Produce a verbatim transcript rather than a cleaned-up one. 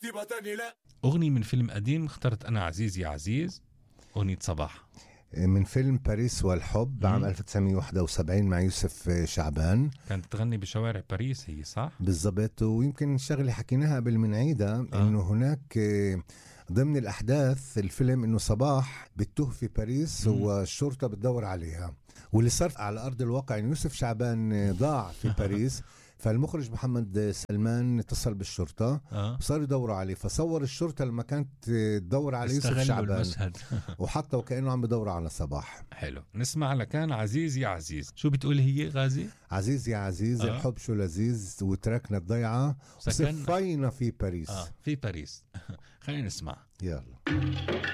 أغنية من فيلم قديم اخترت أنا عزيز يا عزيز، أغنية صباح من فيلم باريس والحب عام ألف وتسعمية وواحد وسبعين مع يوسف شعبان. كانت تغني بشوارع باريس هي صح؟ بالضبط. ويمكن شغلة حكيناها قبل من عيدة آه. إنه هناك ضمن الأحداث الفيلم إنه صباح بتوه في باريس مم. والشرطة بتدور عليها، واللي صار على أرض الواقع إنه يوسف شعبان ضاع في باريس. فالمخرج محمد سلمان اتصل بالشرطة آه. وصار يدوروا عليه، فصور الشرطة لما كانت تدور على يوسف شعبان وحتى وكأنه عم بدور على صباح. حلو، نسمع لكان عزيز يا عزيز. شو بتقول هي غازي؟ عزيز يا عزيز. آه. الحب شو لذيذ وتركنا الضيعة وصفينا في باريس. آه. في باريس. خلينا نسمع يلا.